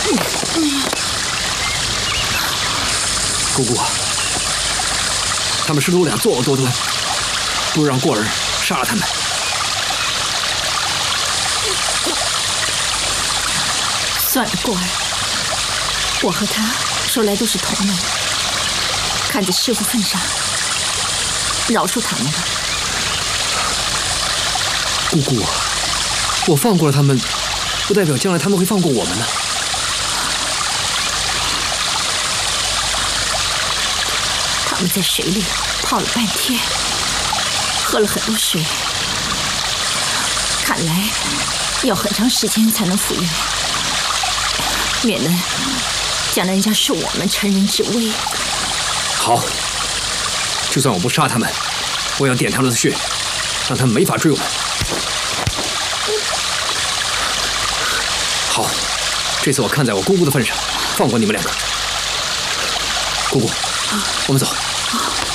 姑姑，他们师徒俩作恶多端，不如让过儿杀了他们。 算了，过儿，我和他说来都是同门，看在师父份上，饶恕他们吧。 姑姑，我放过了他们，不代表将来他们会放过我们呢。 他们在水里泡了半天，喝了很多水，看来要很长时间才能复原，免得将来人家受我们成人之危。 好，就算我不杀他们，我也要点他们的穴，让他们没法追我们。好，这次我看在我姑姑的份上，放过你们两个。姑姑，我们走。